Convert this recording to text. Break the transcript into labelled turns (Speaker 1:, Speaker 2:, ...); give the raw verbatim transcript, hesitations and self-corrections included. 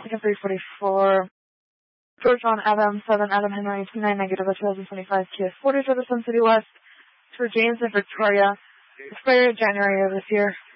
Speaker 1: Second three forty-four. George John Adam, seven Adam Henry, two nine negative, two thousand twenty-five, Kia Sportage of the Sun City West for James and Victoria. Expired January of this year.